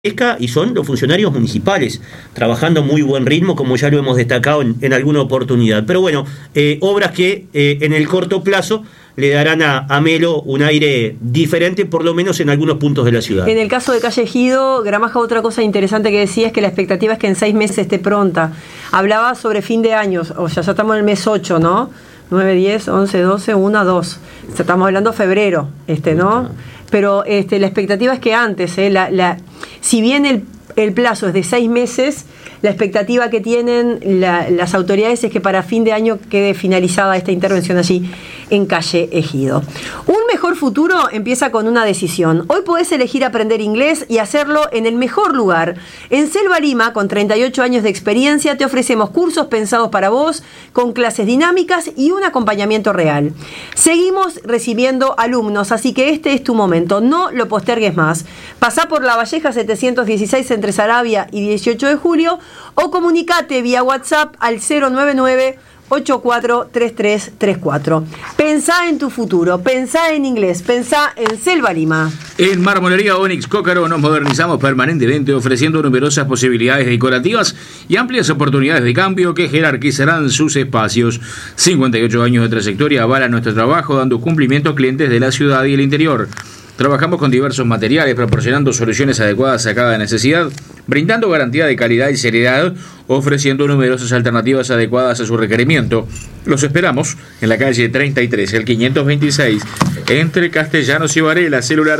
y son los funcionarios municipales, trabajando a muy buen ritmo, como ya lo hemos destacado en alguna oportunidad. Pero bueno, obras que en el corto plazo le darán a Melo un aire diferente, por lo menos en algunos puntos de la ciudad. En el caso de Calle Ejido, Gramaja, otra cosa interesante que decía es que la expectativa es que en 6 meses esté pronta. Hablaba sobre fin de año, o sea, ya estamos en el mes 8, ¿no? 9, 10, 11, 12, 1, 2. O sea, estamos hablando de febrero, ¿no? Pero la expectativa es que antes, si bien el plazo es de 6 meses, la expectativa que tienen las autoridades es que para fin de año quede finalizada esta intervención allí en Calle Ejido. Un mejor futuro empieza con una decisión. Hoy podés elegir aprender inglés y hacerlo en el mejor lugar. En Selva Lima, con 38 años de experiencia, te ofrecemos cursos pensados para vos, con clases dinámicas y un acompañamiento real. Seguimos recibiendo alumnos, así que este es tu momento. No lo postergues más. Pasá por La Valleja 716 entre Saravia y 18 de julio o comunicate vía WhatsApp al 099-843334. Pensá en tu futuro, pensá en inglés, pensá en Selva Lima. En Marmolería Onyx Cócaro nos modernizamos permanentemente, ofreciendo numerosas posibilidades decorativas y amplias oportunidades de cambio que jerarquizarán sus espacios. 58 años de trayectoria avalan nuestro trabajo, dando cumplimiento a clientes de la ciudad y el interior. Trabajamos con diversos materiales, proporcionando soluciones adecuadas a cada necesidad, brindando garantía de calidad y seriedad, ofreciendo numerosas alternativas adecuadas a su requerimiento. Los esperamos en la calle 33, el 526, entre Castellanos y Varela, celular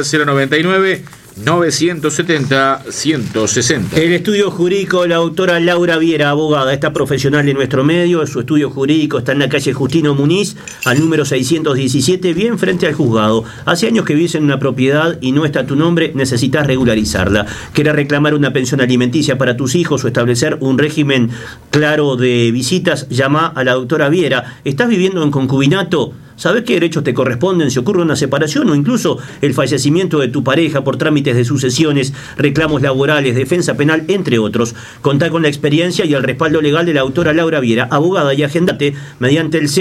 099-970-160. El estudio jurídico de la doctora Laura Viera, abogada, esta profesional de nuestro medio. Su estudio jurídico está en la calle Justino Muniz, al número 617, bien frente al juzgado. Hace años que vives en una propiedad y no está tu nombre, necesitas regularizarla. ¿Querés reclamar una pensión alimenticia para tus hijos o establecer un régimen claro de visitas? Llama a la doctora Viera. ¿Estás viviendo en concubinato? ¿Sabés qué derechos te corresponden si ocurre una separación o incluso el fallecimiento de tu pareja por trámites de sucesiones, reclamos laborales, defensa penal, entre otros? Contá con la experiencia y el respaldo legal de la doctora Laura Viera, abogada, y agendate mediante el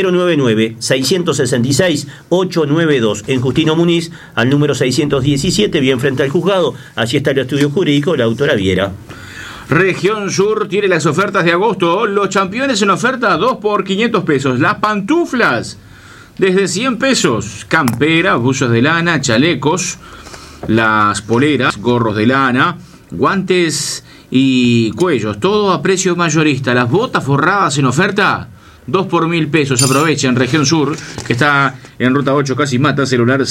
099-666-892 en Justino Muniz, al número 617, bien frente al juzgado. Allí está el estudio jurídico de la doctora Viera. Región Sur tiene las ofertas de agosto. Los championes en oferta, 2 por 500 pesos. Las pantuflas desde 100 pesos, camperas, buzos de lana, chalecos, las poleras, gorros de lana, guantes y cuellos, todo a precio mayorista. Las botas forradas en oferta, 2 por 1.000 pesos. Aprovechen. Región Sur, que está en Ruta 8, casi Mata, celular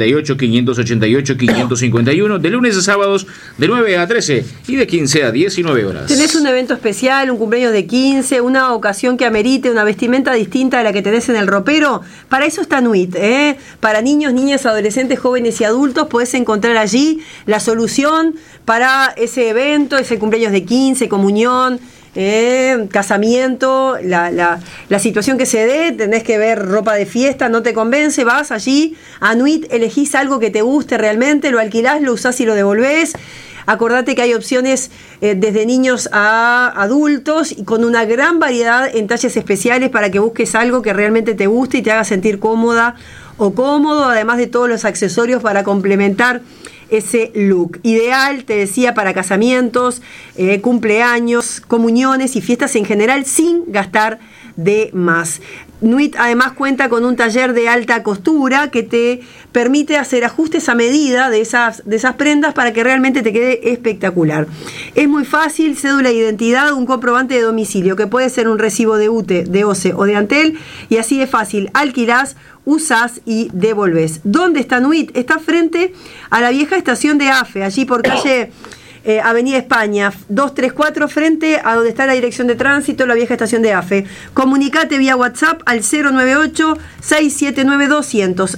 098-588-551, de lunes a sábados de 9 a 13 y de 15 a 19 horas. ¿Tenés un evento especial, un cumpleaños de 15, una ocasión que amerite una vestimenta distinta a la que tenés en el ropero? Para eso está Nuit, Para niños, niñas, adolescentes, jóvenes y adultos podés encontrar allí la solución para ese evento, ese cumpleaños de 15, comunión, casamiento, la situación que se dé. Tenés que ver ropa de fiesta, no te convence, vas allí a Nuit, elegís algo que te guste realmente, lo alquilás, lo usás y lo devolvés. Acordate que hay opciones desde niños a adultos y con una gran variedad en talles especiales para que busques algo que realmente te guste y te haga sentir cómoda o cómodo, además de todos los accesorios para complementar ese look. Ideal, te decía, para casamientos, cumpleaños, comuniones y fiestas en general, sin gastar de más. Nuit además cuenta con un taller de alta costura que te permite hacer ajustes a medida de esas prendas para que realmente te quede espectacular. Es muy fácil: cédula de identidad, un comprobante de domicilio, que puede ser un recibo de UTE, de OCE o de Antel, y así de fácil alquilás, usás y devolvés. ¿Dónde está Nuit? Está frente a la vieja estación de AFE, allí por calle Avenida España 234, frente a donde está la dirección de tránsito, la vieja estación de AFE. Comunicate vía WhatsApp al 098-679-200,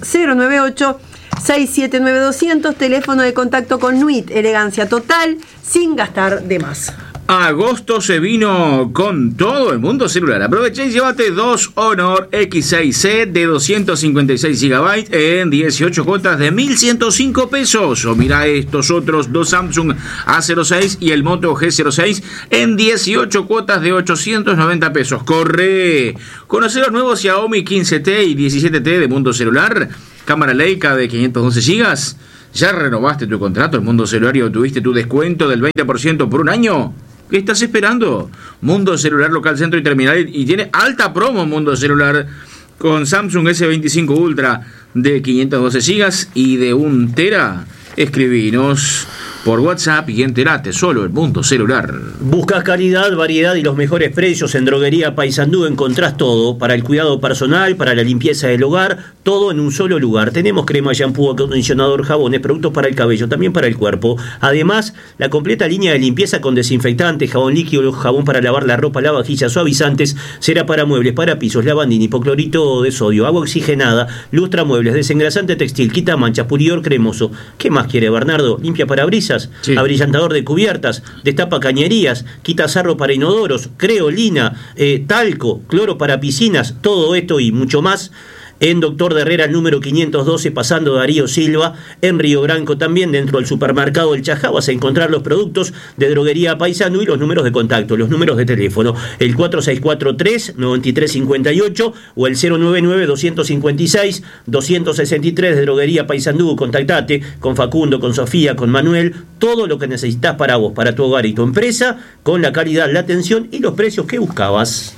098-679-200, teléfono de contacto con Nuit, elegancia total, sin gastar de más. Agosto se vino con todo el mundo celular. Aprovecha y llévate 2 Honor X6C de 256 GB en 18 cuotas de 1.105 pesos. O mira estos otros 2 Samsung A06 y el Moto G06 en 18 cuotas de 890 pesos. ¡Corre! Conocer los nuevos Xiaomi 15T y 17T de mundo celular. Cámara Leica de 512 GB. ¿Ya renovaste tu contrato en Mundo Celular y obtuviste tu descuento del 20% por un año? ¿Qué estás esperando? Mundo Celular Local Centro y Terminal, y tiene alta promo Mundo Celular con Samsung S25 Ultra de 512 GB y de 1 TB. Escribinos por WhatsApp y entérate solo el Mundo Celular. Buscas calidad, variedad y los mejores precios en Droguería Paysandú. Encontrás todo para el cuidado personal, para la limpieza del hogar, todo en un solo lugar. Tenemos crema, shampoo, acondicionador, jabones, productos para el cabello, también para el cuerpo. Además, la completa línea de limpieza con desinfectante, jabón líquido, jabón para lavar la ropa, lavavajillas, suavizantes, cera para muebles, para pisos, lavandín, hipoclorito de sodio, agua oxigenada, lustra muebles, desengrasante textil, quita manchas, pulidor cremoso. ¿Qué más quiere, Bernardo? Limpia parabrisas, sí, abrillantador de cubiertas, destapa cañerías, quita sarro para inodoros, creolina, talco, cloro para piscinas, todo esto y mucho más en Doctor de Herrera, número 512, pasando Darío Silva, en Río Branco también, dentro del supermercado El Chajá, vas a encontrar los productos de Droguería Paysandú y los números de contacto, los números de teléfono, el 4643-9358 o el 099-256-263 de Droguería Paysandú. Contactate con Facundo, con Sofía, con Manuel, todo lo que necesitas para vos, para tu hogar y tu empresa, con la calidad, la atención y los precios que buscabas.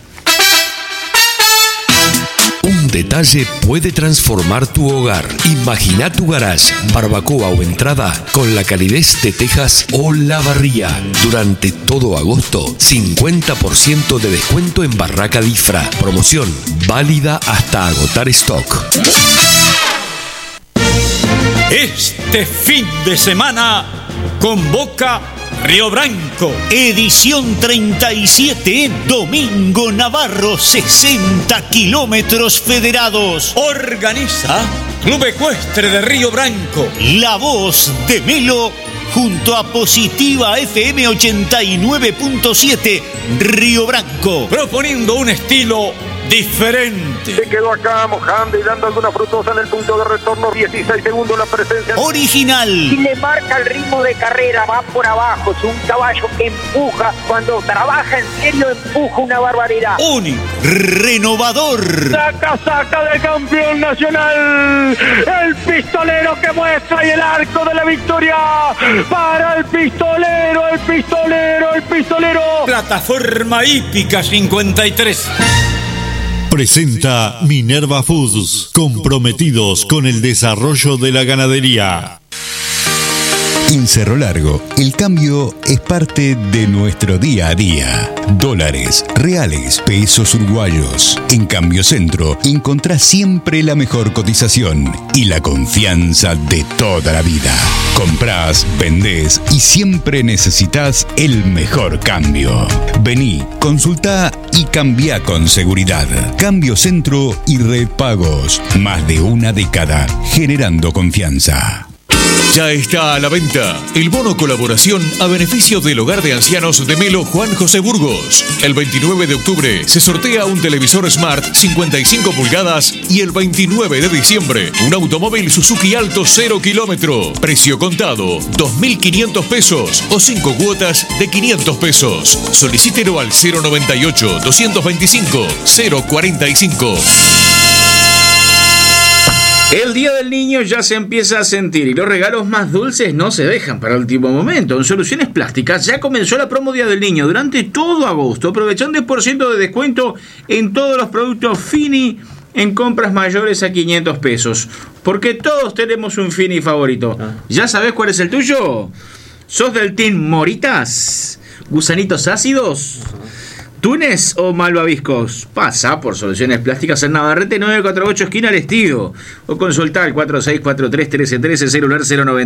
Un detalle puede transformar tu hogar. Imagina tu garage, barbacoa o entrada con la calidez de Texas o La Barría. Durante todo agosto, 50% de descuento en Barraca Difra. Promoción válida hasta agotar stock. Este fin de semana convoca Río Branco, edición 37, Domingo Navarro, 60 kilómetros federados. Organiza Club Ecuestre de Río Branco. La Voz de Melo junto a Positiva FM 89.7, Río Branco. Proponiendo un estilo diferente. Se quedó acá mojando y dando alguna frutosa en el punto de retorno. 16 segundos la presencia. Original. Y le marca el ritmo de carrera, va por abajo. Es un caballo que empuja. Cuando trabaja en serio, empuja una barbaridad. Único. Renovador. Saca de campeón nacional. El pistolero que muestra y el arco de la victoria para el pistolero. Plataforma hípica 53. Presenta Minerva Foods, comprometidos con el desarrollo de la ganadería. En Cerro Largo, el cambio es parte de nuestro día a día. Dólares, reales, pesos uruguayos. En Cambio Centro encontrás siempre la mejor cotización y la confianza de toda la vida. Comprás, vendés y siempre necesitas el mejor cambio. Vení, consultá y cambia con seguridad. Cambio Centro y Red Pagos. Más de una década generando confianza. Ya está a la venta el bono colaboración a beneficio del Hogar de Ancianos de Melo Juan José Burgos. El 29 de octubre se sortea un televisor Smart 55 pulgadas y el 29 de diciembre un automóvil Suzuki Alto 0 kilómetro. Precio contado 2.500 pesos o 5 cuotas de 500 pesos. Solicítelo al 098-225-045. El Día del Niño ya se empieza a sentir y los regalos más dulces no se dejan para el último momento. En Soluciones Plásticas ya comenzó la promo Día del Niño durante todo agosto. Aprovechan 10% de descuento en todos los productos Fini en compras mayores a 500 pesos. Porque todos tenemos un Fini favorito. ¿Ya sabes cuál es el tuyo? ¿Sos del team Moritas? ¿Gusanitos ácidos? ¿Túnez o malvaviscos? Pasa por Soluciones Plásticas en Navarrete 948 esquina al Estío o consulta al 4643-1313 celular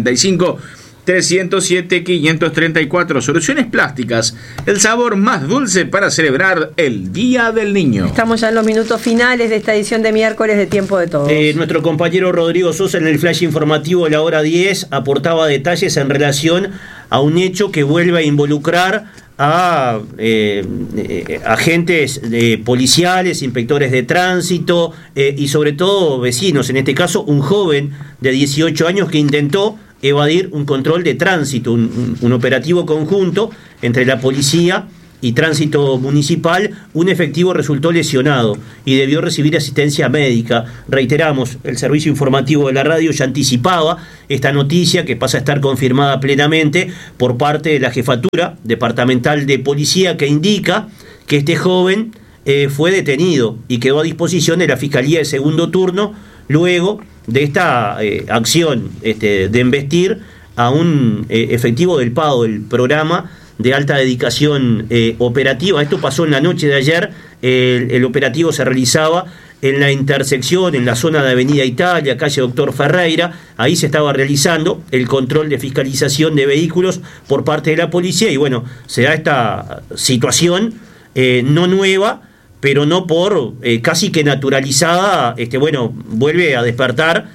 095-307-534. Soluciones Plásticas, el sabor más dulce para celebrar el Día del Niño. Estamos ya en los minutos finales de esta edición de miércoles de Tiempo de Todos. Nuestro compañero Rodrigo Sosa en el flash informativo de la hora 10 aportaba detalles en relación a un hecho que vuelve a involucrar a agentes policiales, inspectores de tránsito y sobre todo vecinos, en este caso un joven de 18 años que intentó evadir un control de tránsito, un operativo conjunto entre la policía y Tránsito Municipal, un efectivo resultó lesionado y debió recibir asistencia médica. Reiteramos, el servicio informativo de la radio ya anticipaba esta noticia, que pasa a estar confirmada plenamente por parte de la Jefatura Departamental de Policía, que indica que este joven fue detenido y quedó a disposición de la Fiscalía de Segundo Turno luego de esta acción de embestir a un efectivo del PAO, el programa de alta dedicación operativa. Esto pasó en la noche de ayer. El operativo se realizaba en la intersección, en la zona de Avenida Italia, calle Doctor Ferreira. Ahí se estaba realizando el control de fiscalización de vehículos por parte de la policía, y bueno, se da esta situación no nueva, pero no por casi que naturalizada. Vuelve a despertar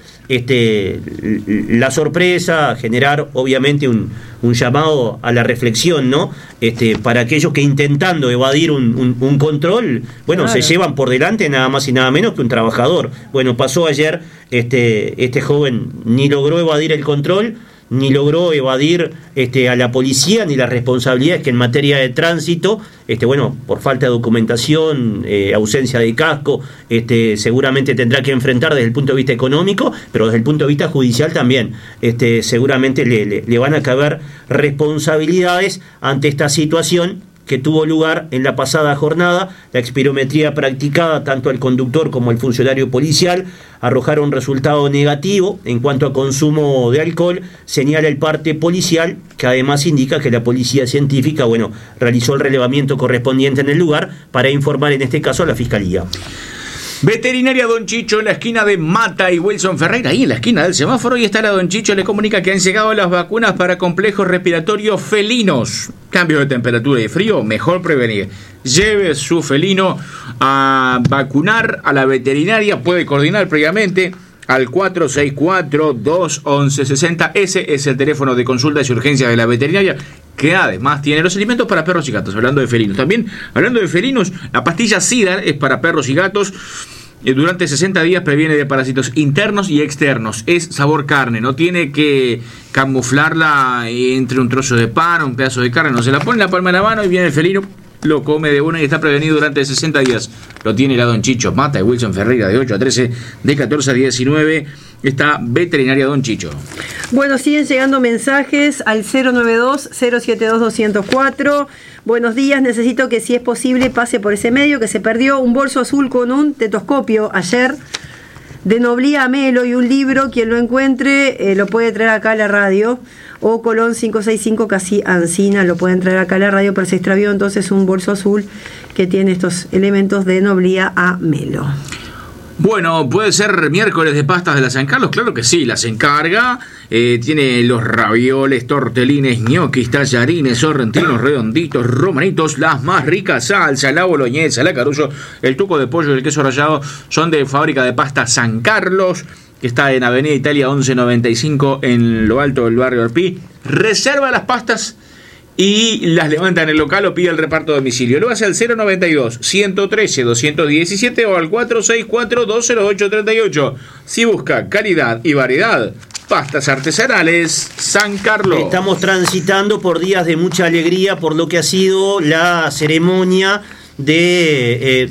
la sorpresa, generar obviamente un llamado a la reflexión, ¿no? Para aquellos que, intentando evadir un control, claro, se llevan por delante nada más y nada menos que un trabajador. Bueno, pasó ayer, este joven ni logró evadir el control, ni logró evadir a la policía, ni las responsabilidades que en materia de tránsito, por falta de documentación, ausencia de casco, seguramente tendrá que enfrentar desde el punto de vista económico, pero desde el punto de vista judicial también. Seguramente le van a caber responsabilidades ante esta situación que tuvo lugar en la pasada jornada. La espirometría practicada tanto al conductor como al funcionario policial arrojaron un resultado negativo en cuanto a consumo de alcohol, señala el parte policial, que además indica que la policía científica realizó el relevamiento correspondiente en el lugar para informar en este caso a la Fiscalía. Veterinaria Don Chicho, en la esquina de Mata y Wilson Ferreira, ahí en la esquina del semáforo, y está la Don Chicho, le comunica que han llegado las vacunas para complejos respiratorios felinos. Cambio de temperatura y frío, mejor prevenir. Lleve su felino a vacunar a la veterinaria, puede coordinar previamente al 464-211-60. Ese es el teléfono de consultas y urgencias de la veterinaria, que además tiene los alimentos para perros y gatos. Hablando de felinos, también hablando de felinos, la pastilla Sidar es para perros y gatos. Durante 60 días previene de parásitos internos y externos. Es sabor carne, no tiene que camuflarla entre un trozo de pan o un pedazo de carne. No, se la pone en la palma de la mano y viene el felino, lo come de una y está prevenido durante 60 días. Lo tiene la Don Chicho. Mata y Wilson Ferreira, de 8 a 13, de 14 a 19. Está Veterinaria Don Chicho. Bueno, siguen llegando mensajes al 092-072-204. Buenos días, necesito que, si es posible, pase por ese medio, que se perdió un bolso azul con un tetoscopio ayer de Noblía a Melo y un libro. Quien lo encuentre lo puede traer acá a la radio, o Colón 565 casi Ancina, lo pueden traer acá a la radio, pero se extravió entonces un bolso azul que tiene estos elementos de Noblía a Melo. Bueno, puede ser miércoles de pastas de la San Carlos, claro que sí, las encarga. Tiene los ravioles, tortelines, ñoquis, tallarines, sorrentinos, redonditos, romanitos, las más ricas, salsa, la boloñesa, la carullo, el tuco de pollo y el queso rallado son de Fábrica de Pasta San Carlos, que está en Avenida Italia 1195 en lo alto del barrio Arpí. Reserva las pastas y las levanta en el local o pide el reparto a domicilio. Lo hace al 092-113-217 o al 464-208-38. Si busca calidad y variedad, Pastas Artesanales San Carlos. Estamos transitando por días de mucha alegría por lo que ha sido la ceremonia de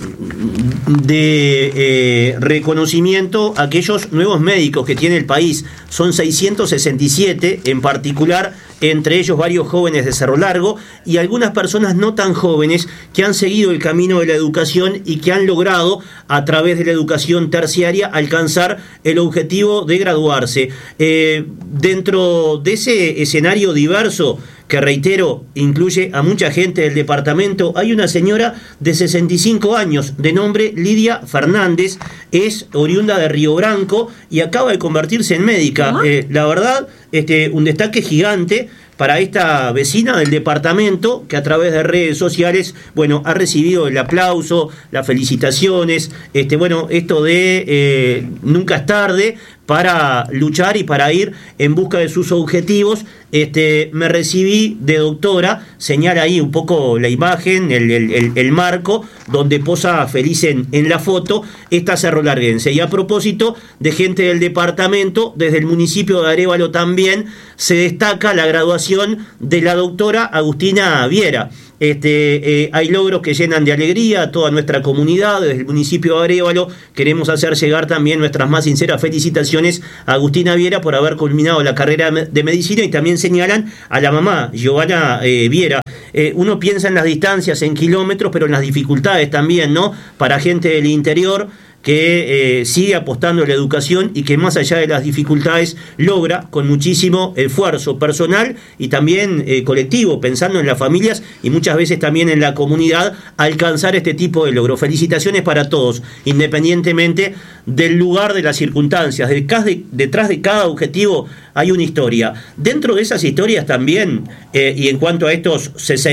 reconocimiento a aquellos nuevos médicos que tiene el país. Son 667 en particular, entre ellos varios jóvenes de Cerro Largo y algunas personas no tan jóvenes que han seguido el camino de la educación y que han logrado, a través de la educación terciaria, alcanzar el objetivo de graduarse. Dentro de ese escenario diverso, que reitero, incluye a mucha gente del departamento, hay una señora de 65 años, de nombre Lidia Fernández, es oriunda de Río Branco y acaba de convertirse en médica. La verdad, un destaque gigante para esta vecina del departamento, que a través de redes sociales, ha recibido el aplauso, las felicitaciones, esto de nunca es tarde para luchar y para ir en busca de sus objetivos, me recibí de doctora, señala ahí un poco la imagen, el marco, donde posa feliz en la foto esta cerrolarguense. Y a propósito de gente del departamento, desde el municipio de Arévalo también se destaca la graduación de la doctora Agustina Viera. Hay logros que llenan de alegría a toda nuestra comunidad. Desde el municipio de Arévalo queremos hacer llegar también nuestras más sinceras felicitaciones a Agustina Viera por haber culminado la carrera de medicina, y también señalan a la mamá, Giovanna Viera. Uno piensa en las distancias, en kilómetros, pero en las dificultades también, ¿no? Para gente del interior que sigue apostando en la educación y que más allá de las dificultades logra con muchísimo esfuerzo personal y también colectivo, pensando en las familias y muchas veces también en la comunidad, alcanzar este tipo de logros. Felicitaciones para todos, independientemente del lugar, de las circunstancias. Detrás de cada objetivo hay una historia. Dentro de esas historias también, y en cuanto a estos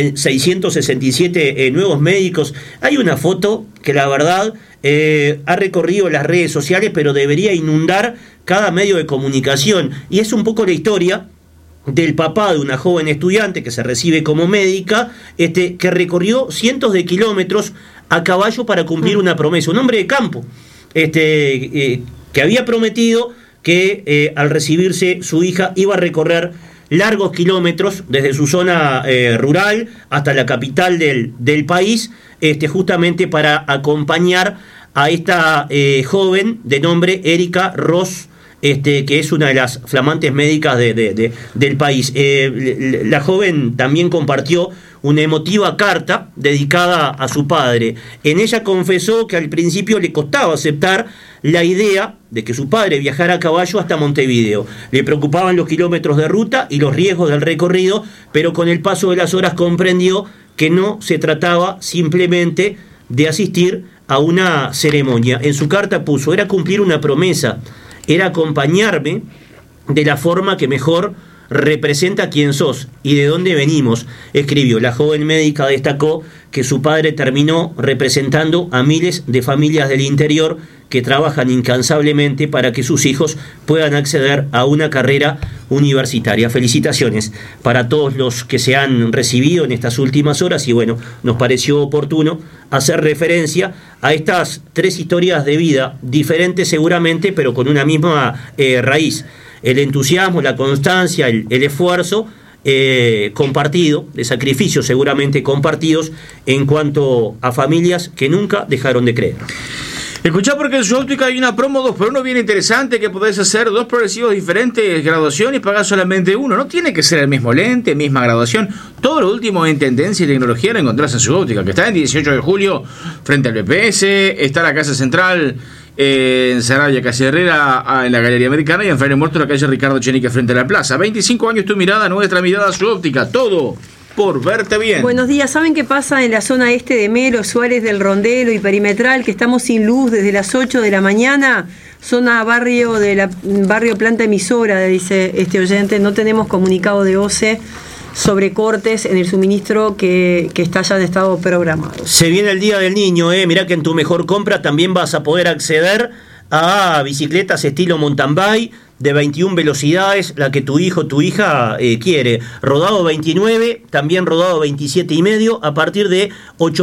667 nuevos médicos, hay una foto que la verdad ha recorrido las redes sociales, pero debería inundar cada medio de comunicación, y es un poco la historia del papá de una joven estudiante que se recibe como médica, que recorrió cientos de kilómetros a caballo para cumplir una promesa, un hombre de campo, que había prometido que al recibirse su hija iba a recorrer largos kilómetros desde su zona rural hasta la capital del país, justamente para acompañar a esta joven de nombre Erika Ross, que es una de las flamantes médicas del país. La joven también compartió una emotiva carta dedicada a su padre. En ella confesó que al principio le costaba aceptar la idea de que su padre viajara a caballo hasta Montevideo. Le preocupaban los kilómetros de ruta y los riesgos del recorrido, pero con el paso de las horas comprendió que no se trataba simplemente de asistir a una ceremonia. En su carta puso: era cumplir una promesa, era acompañarme de la forma que mejor representa quién sos y de dónde venimos, escribió. La joven médica destacó que su padre terminó representando a miles de familias del interior que trabajan incansablemente para que sus hijos puedan acceder a una carrera universitaria. Felicitaciones para todos los que se han recibido en estas últimas horas, y bueno, nos pareció oportuno hacer referencia a estas tres historias de vida diferentes seguramente, pero con una misma raíz: el entusiasmo, la constancia, el esfuerzo compartido, de sacrificios seguramente compartidos en cuanto a familias que nunca dejaron de creer. Escuchá, porque en su óptica hay una promo 2x1 bien interesante, que podés hacer 2 progresivos diferentes graduación y pagar solamente uno. No tiene que ser el mismo lente, misma graduación. Todo lo último en tendencia y tecnología lo encontrás en su óptica, que está en 18 de julio frente al BPS. Está la Casa Central en Sarabia, Calle Herrera, en la Galería Americana, y en Fraile Muerto, la calle Ricardo Chenique frente a la plaza. 25 años tu mirada, nuestra mirada, su óptica. Todo por verte bien. Buenos días. ¿Saben qué pasa en la zona este de Melo, Suárez del Rondelo y Perimetral? Que estamos sin luz desde las 8 de la mañana. Zona barrio Planta Emisora, dice este oyente. No tenemos comunicado de OCE sobre cortes en el suministro que está ya en estado programado. Se viene el Día del Niño, mirá que en tu mejor compra también vas a poder acceder a bicicletas estilo mountain bike de 21 velocidades, la que tu hijo, tu hija quiere. Rodado 29, también rodado 27,5, a partir de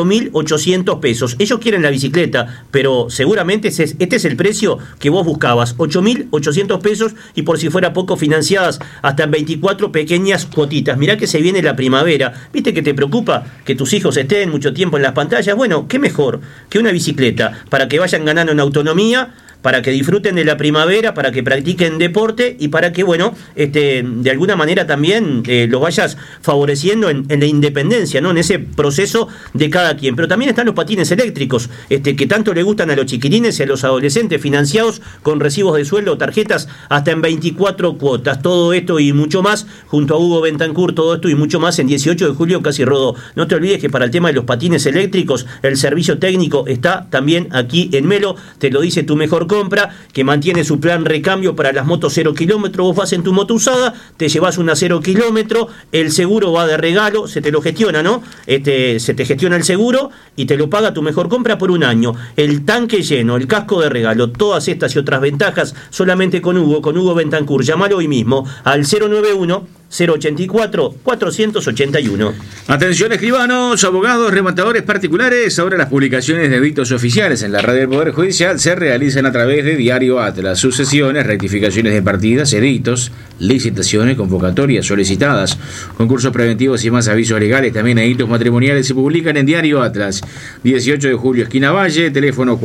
8.800 pesos. Ellos quieren la bicicleta, pero seguramente este es el precio que vos buscabas. 8.800 pesos, y por si fuera poco, financiadas hasta en 24 pequeñas cuotitas. Mirá que se viene la primavera. ¿Viste que te preocupa que tus hijos estén mucho tiempo en las pantallas? Bueno, qué mejor que una bicicleta para que vayan ganando en autonomía, para que disfruten de la primavera, para que practiquen deporte y para que, bueno, de alguna manera también los vayas favoreciendo en la independencia, ¿no? En ese proceso de cada quien. Pero también están los patines eléctricos, que tanto le gustan a los chiquilines y a los adolescentes, financiados con recibos de sueldo o tarjetas hasta en 24 cuotas. Todo esto y mucho más, junto a Hugo Bentancur, todo esto y mucho más en 18 de julio, Casi Rodó. No te olvides que para el tema de los patines eléctricos, el servicio técnico está también aquí en Melo. Te lo dice Tu Mejor Compra, que mantiene su plan recambio para las motos 0 kilómetros. Vos vas en tu moto usada, te llevas una 0 kilómetro, el seguro va de regalo, se te lo gestiona, ¿no? Se te gestiona el seguro y te lo paga Tu Mejor Compra por un año. El tanque lleno, el casco de regalo, todas estas y otras ventajas solamente con Hugo Bentancur. Llámalo hoy mismo al 091 084-481. Atención escribanos, abogados, rematadores particulares. Ahora las publicaciones de edictos oficiales en la red del Poder Judicial se realizan a través de Diario Atlas. Sucesiones, rectificaciones de partidas, edictos, licitaciones, convocatorias solicitadas, concursos preventivos y más avisos legales, también edictos matrimoniales se publican en Diario Atlas. 18 de julio, esquina Valle, teléfono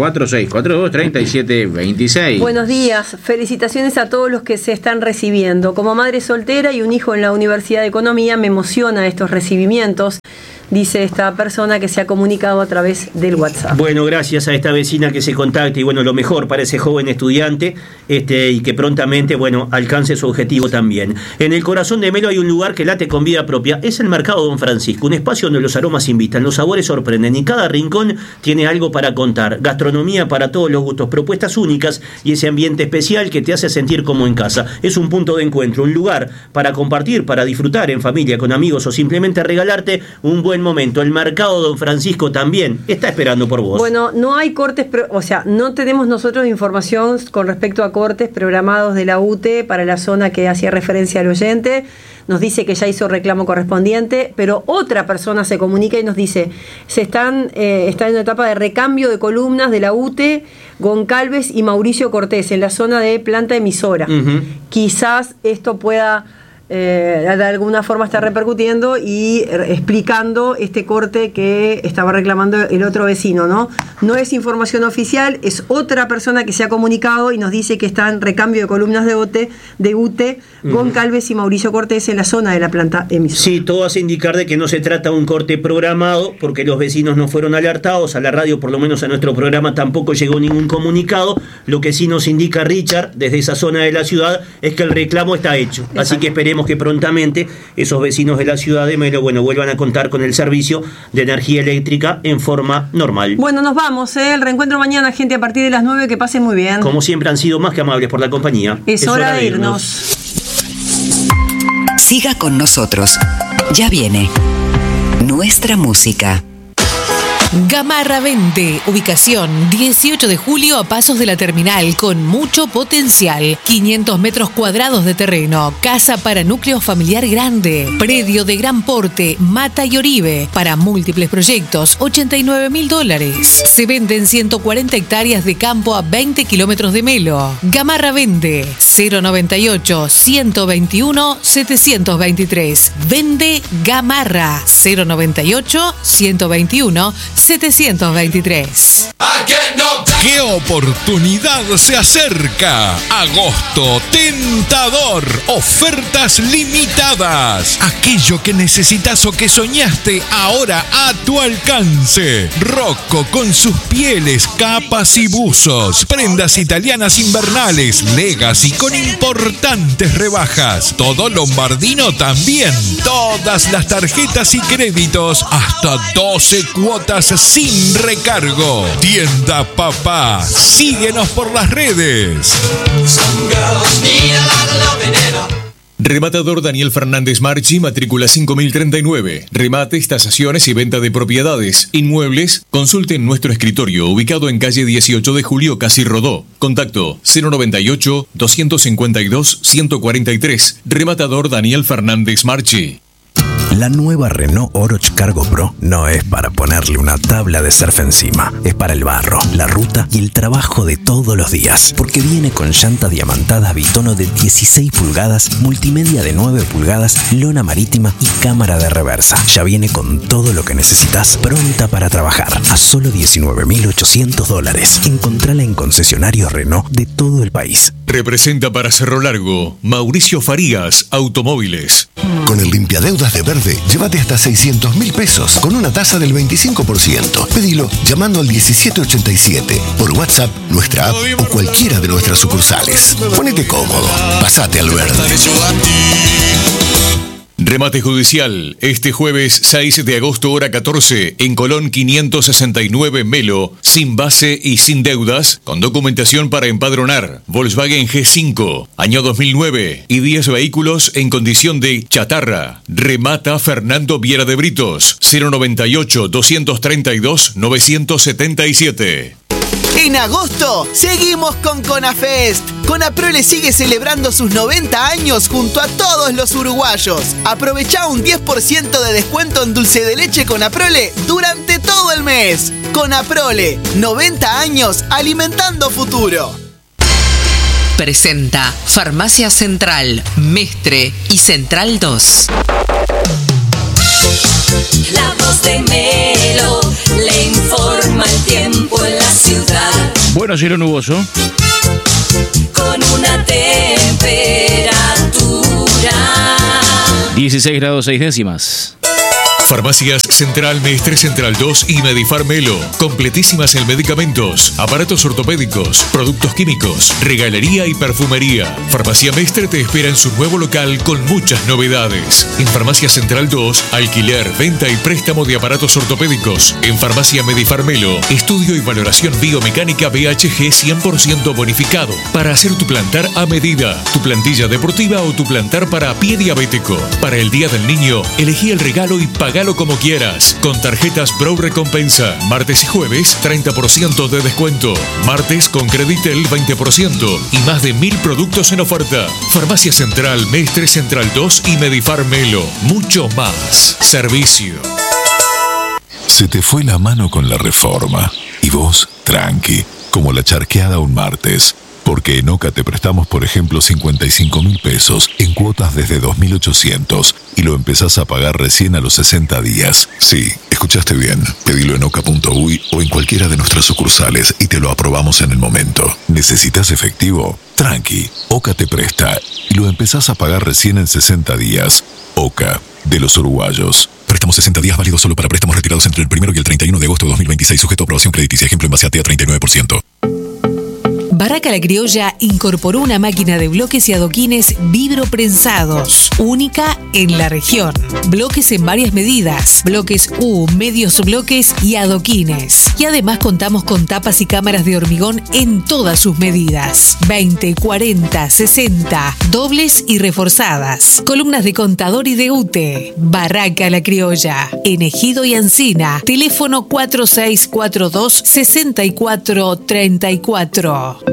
4642-3726. Buenos días, felicitaciones a todos los que se están recibiendo. Como madre soltera y un hijo en la Universidad de Economía, me emociona estos recibimientos, dice esta persona que se ha comunicado a través del WhatsApp. Bueno, gracias a esta vecina que se contacte y bueno, lo mejor para ese joven estudiante y que prontamente, bueno, alcance su objetivo también. En el corazón de Melo hay un lugar que late con vida propia, es el Mercado Don Francisco, un espacio donde los aromas invitan, los sabores sorprenden y cada rincón tiene algo para contar. Gastronomía para todos los gustos, propuestas únicas y ese ambiente especial que te hace sentir como en casa. Es un punto de encuentro, un lugar para compartir, para disfrutar en familia, con amigos o simplemente regalarte un buen momento. El Mercado Don Francisco también está esperando por vos. Bueno, no hay cortes, no tenemos nosotros información con respecto a cortes programados de la UTE para la zona que hacía referencia al oyente. Nos dice que ya hizo reclamo correspondiente, pero otra persona se comunica y nos dice, está en una etapa de recambio de columnas de la UTE, Goncalves y Mauricio Cortés, en la zona de planta emisora. Uh-huh. Quizás esto pueda de alguna forma está repercutiendo y explicando este corte que estaba reclamando el otro vecino, ¿no? No es información oficial, es otra persona que se ha comunicado y nos dice que está en recambio de columnas de UTE, Goncalves y Mauricio Cortés en la zona de la planta emisora. Sí, todo hace indicar de que no se trata de un corte programado porque los vecinos no fueron alertados, a la radio, por lo menos a nuestro programa, tampoco llegó ningún comunicado. Lo que sí nos indica Richard desde esa zona de la ciudad es que el reclamo está hecho. Exacto. Así que esperemos que prontamente esos vecinos de la ciudad de Melo, bueno, vuelvan a contar con el servicio de energía eléctrica en forma normal. Bueno, nos vamos, el reencuentro mañana, gente, a partir de las 9, que pasen muy bien. Como siempre han sido más que amables por la compañía. Es hora de irnos. Siga con nosotros. Ya viene nuestra música. Gamarra Vende, ubicación 18 de julio a pasos de la terminal, con mucho potencial, 500 metros cuadrados de terreno, casa para núcleo familiar grande, predio de gran porte, Mata y Oribe, para múltiples proyectos, $89.000. Se venden 140 hectáreas de campo a 20 kilómetros de Melo. Gamarra Vende, 098-121-723. Vende Gamarra, 098-121-723. ¿Qué oportunidad se acerca? Agosto tentador. Ofertas limitadas. Aquello que necesitas o que soñaste ahora a tu alcance. Rocco con sus pieles, capas y buzos. Prendas italianas invernales. Legacy con importantes rebajas. Todo lombardino también. Todas las tarjetas y créditos. Hasta 12 cuotas sin recargo. Tienda Papá. Síguenos por las redes. Rematador Daniel Fernández Marchi, matrícula 5039. Remates, tasaciones y venta de propiedades. Inmuebles, consulte en nuestro escritorio, ubicado en calle 18 de Julio, Casi Rodó. Contacto 098-252-143. Rematador Daniel Fernández Marchi. La nueva Renault Oroch Cargo Pro no es para ponerle una tabla de surf encima, es para el barro, la ruta y el trabajo de todos los días, porque viene con llanta diamantada bitono de 16 pulgadas, multimedia de 9 pulgadas, lona marítima y cámara de reversa. Ya viene con todo lo que necesitas, pronta para trabajar, a solo $19.800. Encontrala en concesionarios Renault de todo el país. Representa para Cerro Largo Mauricio Farías Automóviles. Con el limpiadeudas de Verde, llévate hasta $600.000 con una tasa del 25%. Pedilo llamando al 1787, por WhatsApp, nuestra app o cualquiera de nuestras sucursales. Ponete cómodo, pasate al Verde. Remate judicial, este jueves 6 de agosto, hora 14, en Colón 569 Melo, sin base y sin deudas, con documentación para empadronar. Volkswagen G5, año 2009, y 10 vehículos en condición de chatarra. Remata Fernando Viera de Britos, 098-232-977. En agosto, seguimos con Conafest. Conaprole sigue celebrando sus 90 años junto a todos los uruguayos. Aprovecha un 10% de descuento en dulce de leche Conaprole durante todo el mes. Conaprole, 90 años alimentando futuro. Presenta Farmacia Central, Mestre y Central 2. La voz de Melo le informa el tiempo en la ciudad. Bueno, cielo nuboso. Con una temperatura 16 grados 6 décimas. Farmacias Central, Mestre, Central 2 y Medifar Melo. Completísimas en medicamentos, aparatos ortopédicos, productos químicos, regalería y perfumería. Farmacia Mestre te espera en su nuevo local con muchas novedades. En Farmacia Central 2, alquiler, venta y préstamo de aparatos ortopédicos. En Farmacia Medifar Melo, estudio y valoración biomecánica BHG 100% bonificado. Para hacer tu plantar a medida, tu plantilla deportiva o tu plantar para pie diabético. Para el Día del Niño, elegí el regalo y pagalo como quieras. Con tarjetas Pro Recompensa. Martes y jueves, 30% de descuento. Martes con Creditel, 20%. Y más de 1000 productos en oferta. Farmacia Central, Mestre, Central 2 y Medifar Melo. Mucho más. Servicio. Se te fue la mano con la reforma. Y vos, tranqui, como la charqueada un martes. Porque en Oca te prestamos, por ejemplo, 55.000 pesos en cuotas desde 2.800 y lo empezás a pagar recién a los 60 días. Sí, escuchaste bien. Pedilo en oca.uy o en cualquiera de nuestras sucursales y te lo aprobamos en el momento. ¿Necesitas efectivo? Tranqui, Oca te presta y lo empezás a pagar recién en 60 días. Oca, de los uruguayos. Préstamos 60 días válidos solo para préstamos retirados entre el 1 y el 31 de agosto de 2026, sujeto a aprobación crediticia. Ejemplo en base a TEA 39%. Barraca La Criolla incorporó una máquina de bloques y adoquines vibroprensados, única en la región. Bloques en varias medidas, bloques U, medios bloques y adoquines. Y además contamos con tapas y cámaras de hormigón en todas sus medidas. 20, 40, 60, dobles y reforzadas. Columnas de contador y de UTE. Barraca La Criolla, en Ejido y Ancina. Teléfono 4642-6434.